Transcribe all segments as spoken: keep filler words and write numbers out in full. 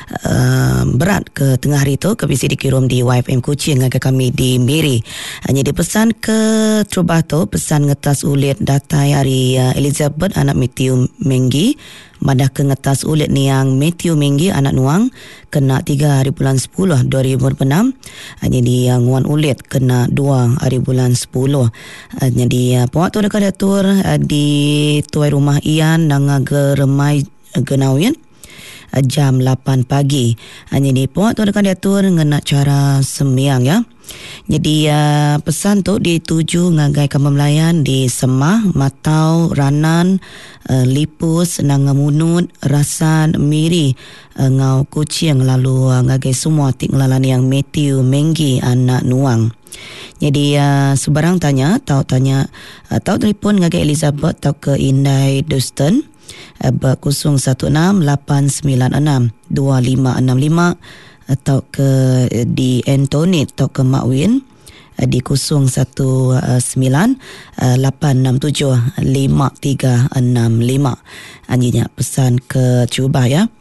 uh, berat ke tengah hari tu, ke bisi dikirim di Y F M Kuching dengan kami di Miri. Hanya dipesan ke Trubah tu, pesan ngetas ulit datai hari uh, Elizabeth anak Matthew Menggi. Madah ke ngetas ulit ni yang Matthew Menggi anak Nuang kena tiga hari bulan sepuluh dua ribu enam. Hanya di yang Nguan ulit kena dua hari bulan sepuluh. Hanya di uh, puak tu dekat datur uh, di tuai rumah Ian nanga geremai Genawin uh, jam lapan pagi. Hanya di puak tu dekat datur ngena cara sembiang ya. Jadi uh, pesan tu dituju ngagai Kampung Melayan di Semah, Matau, Ranan, uh, Lipus, Nangamunut, Rasan, Miri, uh, Ngau Kuching, lalu uh, ngagai semua tik ngelalan yang Matthew Menggi anak Nuang. Jadi uh, sebarang tanya, tahu tanya, uh, tahu telefon ngagai Elizabeth tahu ke Indai Dustin uh, berkosong satu enam lapan sembilan enam dua lima enam lima atau ke di Antonit atau ke Makwin di kosong satu sembilan lapan enam tujuh lima tiga enam lima. Anjinya pesan ke Cuba ya.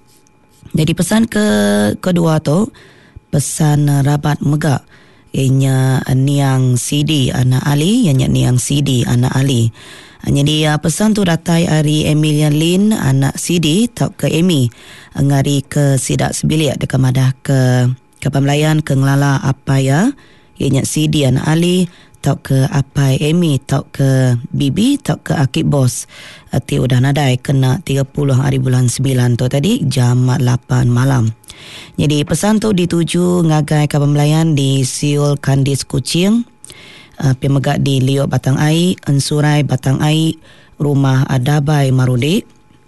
Jadi pesan ke kedua tu pesan Rabat Megak ianya Niang Sidi anak Ali, ianya Niang Sidi anak Ali. Jadi uh, pesan tu datai hari Emilia Lin anak Sidi tau ke Amy ngari ke sidak sebilik dekat madah ke Kapal Melayan ke ngelala apa ya ianya Sidi anak Ali tau ke Apai Amy tau ke Bibi tau ke Akib Bos ti udah nadai kena tiga puluh hari bulan sembilan tu tadi jam lapan malam. Jadi pesan tu dituju ngagai Kapal Melayan di Siul Kandis Kuching. Uh, Pemegak di Liok Batang Ai, Ensurai Batang Ai, Rumah Adabai Marudi.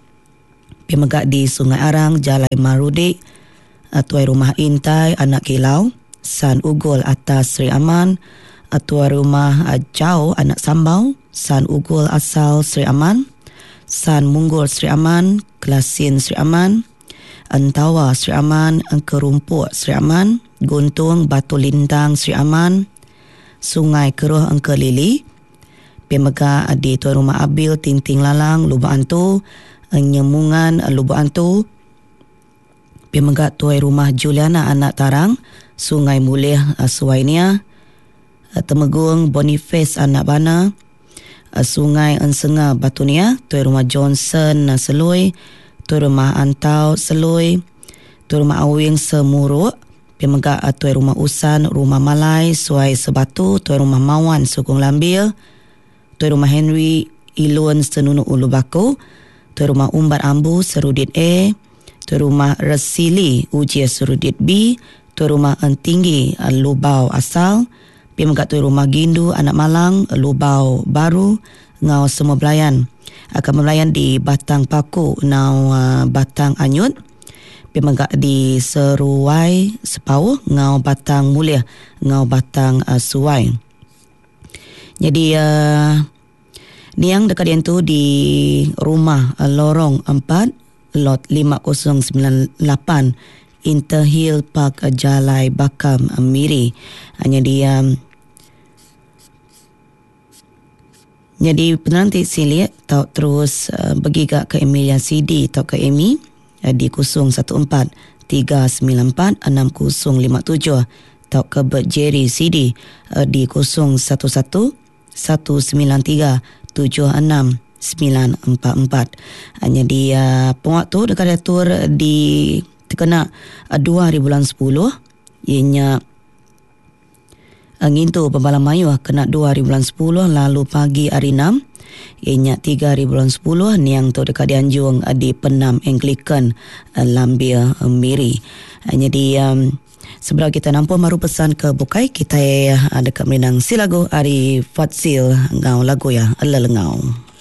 Pemegak di Sungai Arang, Jalai Marudi, uh, Tuai Rumah Intai, Anak Kilau, San Ugol Atas Sri Aman, uh, Tuai Rumah uh, Jau, Anak Sambau, San Ugol Asal Sri Aman, San Munggul Sri Aman, Kelasin Sri Aman, Entawa Sri Aman, Engkerumpuk Sri Aman, Guntung Batu Lintang Sri Aman, Sungai Keruh Engke Lili, Pemegak di Tuan Rumah Abil Tinting Lalang Lubuk Antu, Nyemungan Lubuk Antu, Pemegak Tuan Rumah Juliana Anak Tarang, Sungai Mulih Suwainia, Temegung Boniface Anak Bana, Sungai Ensenga Batunia, Tuan Rumah Johnson Selui, Tuan Rumah Antau Selui, Tuan Rumah Awing Semuruk, Pemegak Tuai Rumah Usan, Rumah Malai, Suai Sebatu, Tuai Rumah Mawan, Sukung Lambil, Tuai Rumah Henry, Ilun, Senunu Ulu Bako, Tuai Rumah Umbat Ambu, Serudit A, Tuai Rumah Resili, Ujian Serudit B, Tuai Rumah Entinggi, Lubau Asal, Pemegak Tuai Rumah Gindu, Anak Malang, Lubau Baru, Ngau Semua Belayan. Akan melayan di Batang Paku, Ngau uh, Batang Anyut, Pemegak di Seruai Sepau, Ngau Batang Mulia, Ngau Batang uh, Suai. Jadi uh, ni yang dekat yang tu di rumah uh, Lorong empat, lot lima kosong sembilan lapan, Interhill Park uh, Jalai Bakam uh, Miri. Hanya di um, jadi penanti sini tau terus uh, bergigak ke Emilia Sidi tau ke Amy di kosong satu empat tiga sembilan empat enam kosong lima tujuh atau ke Bert Jerry C D di kosong satu satu satu sembilan tiga tujuh enam sembilan empat empat. Hanya di uh, pengwaktu dekat datur di terkena uh, dua hari bulan sepuluh ianya angin tu Pembalam Mayu kena dua hari bulan sepuluh, lalu pagi hari enam ianya tiga hari bulan sepuluh niang tu dekat Dianjung di Penam Anglican Lambia Miri. Jadi um, sebelum kita nampak maru pesan ke Bukai, kita uh, dekat Menang Silagu Ari Fatsil ngau lagu ya Allah lengau.